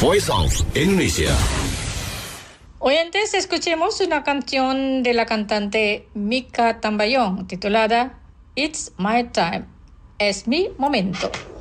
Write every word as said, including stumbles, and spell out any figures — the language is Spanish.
Voice of Indonesia. Oyentes, escuchemos una canción de la cantante Mika Tambayong titulada It's My Time, es mi momento.